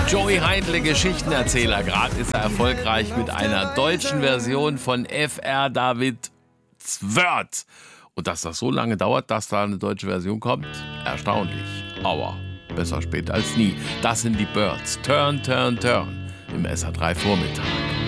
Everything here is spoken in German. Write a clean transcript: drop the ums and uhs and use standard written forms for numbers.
Joey Heidle, Geschichtenerzähler. Gerade ist er erfolgreich mit einer deutschen Version von Fr. David Zwört. Und dass das so lange dauert, dass da eine deutsche Version kommt, erstaunlich. Aber besser spät als nie. Das sind die Birds. Turn, turn, turn im SR3 Vormittag.